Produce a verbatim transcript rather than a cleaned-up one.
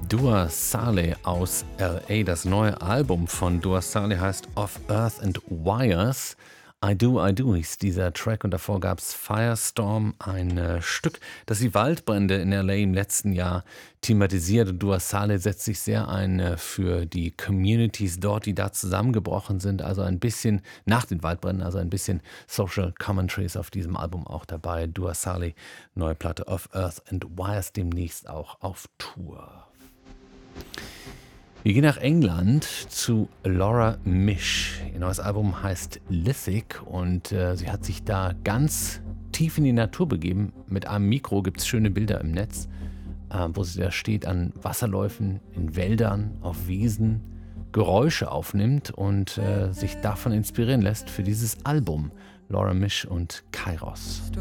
Dua Saleh aus L A. Das neue Album von Dua Saleh heißt Of Earth and Wires. I Do, I Do hieß dieser Track und davor gab es Firestorm, ein äh, Stück, das die Waldbrände in L A im letzten Jahr thematisiert. Und Dua Saleh setzt sich sehr ein äh, für die Communities dort, die da zusammengebrochen sind. Also ein bisschen nach den Waldbränden, also ein bisschen Social Commentaries auf diesem Album auch dabei. Dua Saleh, neue Platte Of Earth and Wires, demnächst auch auf Tour. Wir gehen nach England zu Laura Misch. Ihr neues Album heißt Lithic und äh, sie hat sich da ganz tief in die Natur begeben. Mit einem Mikro gibt es schöne Bilder im Netz, äh, wo sie da steht an Wasserläufen, in Wäldern, auf Wiesen, Geräusche aufnimmt und äh, sich davon inspirieren lässt für dieses Album. Laura Misch und Kairos.